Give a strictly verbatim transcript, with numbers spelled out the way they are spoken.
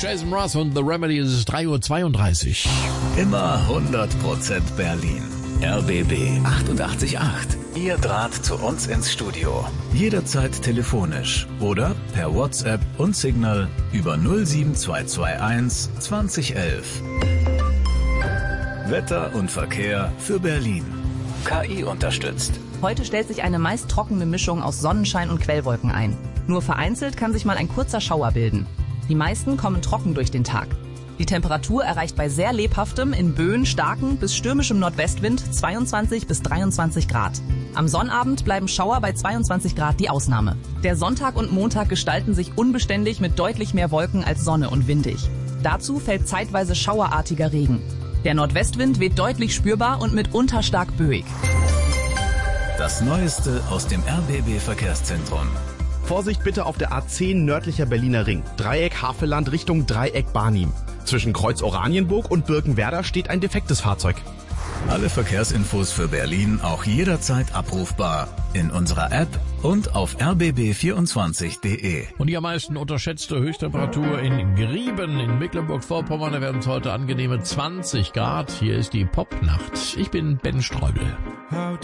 Jason Mraz und The Remedy, es ist drei Uhr zweiunddreißig. Immer hundert Prozent Berlin. R B B achtundachtzig Komma acht. Ihr Draht zu uns ins Studio. Jederzeit telefonisch oder per WhatsApp und Signal über null sieben zwei zwei eins zwanzig elf. Wetter und Verkehr für Berlin. K I unterstützt. Heute stellt sich eine meist trockene Mischung aus Sonnenschein und Quellwolken ein. Nur vereinzelt kann sich mal ein kurzer Schauer bilden. Die meisten kommen trocken durch den Tag. Die Temperatur erreicht bei sehr lebhaftem, in Böen starken bis stürmischem Nordwestwind zweiundzwanzig bis dreiundzwanzig Grad. Am Sonnabend bleiben Schauer bei zweiundzwanzig Grad die Ausnahme. Der Sonntag und Montag gestalten sich unbeständig mit deutlich mehr Wolken als Sonne und windig. Dazu fällt zeitweise schauerartiger Regen. Der Nordwestwind weht deutlich spürbar und mitunter stark böig. Das Neueste aus dem R B B-Verkehrszentrum. Vorsicht bitte auf der A zehn nördlicher Berliner Ring. Dreieck Havelland Richtung Dreieck Barnim. Zwischen Kreuz Oranienburg und Birkenwerder steht ein defektes Fahrzeug. Alle Verkehrsinfos für Berlin auch jederzeit abrufbar in unserer App und auf r b b vierundzwanzig punkt de. Und die am meisten unterschätzte Höchsttemperatur in Grieben in Mecklenburg-Vorpommern. Da werden es heute angenehme zwanzig Grad. Hier ist die Popnacht. Ich bin Ben Streubel.